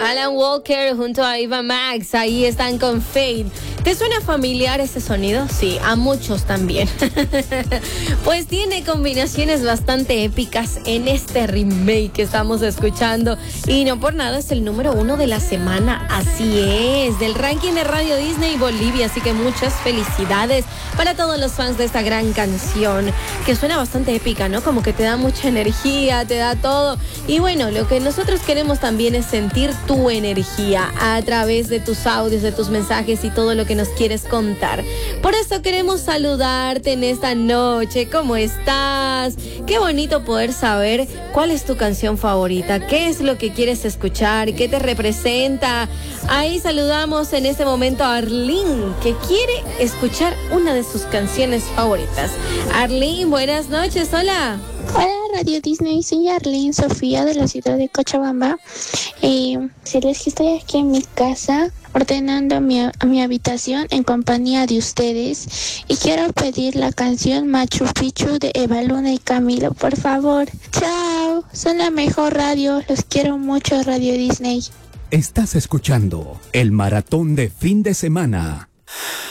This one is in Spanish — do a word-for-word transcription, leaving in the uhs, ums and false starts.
Alan Walker junto a Eva Max, ahí están con Fade. ¿Te suena familiar ese sonido? Sí, a muchos también. Pues tiene combinaciones bastante épicas en este remake que estamos escuchando. Y no por nada es el número uno de la semana. Así es, del ranking de Radio Disney Bolivia. Así que muchas felicidades para todos los fans de esta gran canción, que suena bastante épica, ¿no? Como que te da mucha energía, te da todo. Y bueno, lo que nosotros queremos también es sentir tu energía a través de tus audios, de tus mensajes y todo lo que nos quieres contar. Por eso queremos saludarte en esta noche. ¿Cómo estás? Qué bonito poder saber cuál es tu canción favorita, qué es lo que quieres escuchar, qué te representa. Ahí saludamos en este momento a Arlene, que quiere escuchar una de sus canciones favoritas. Arlene, buenas noches, hola. Hola Radio Disney, soy Arlene Sofía de la ciudad de Cochabamba. Eh, decirles que estoy aquí en mi casa ordenando mi, mi habitación en compañía de ustedes y quiero pedir la canción Machu Picchu de Eva Luna y Camilo, por favor. Chao, son la mejor radio, los quiero mucho Radio Disney. Estás escuchando el maratón de fin de semana.